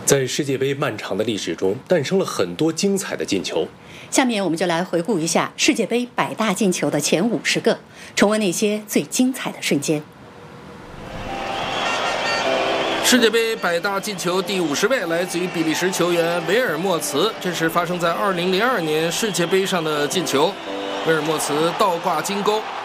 在世界杯漫长的历史中，诞生了很多精彩的进球。 下面我们就来回顾一下世界杯100大进球的前50个，重温那些最精彩的瞬间。 世界杯100大进球第50位来自于比利时球员维尔莫茨，这是发生在2002年世界杯上的进球。维尔莫茨倒挂金钩，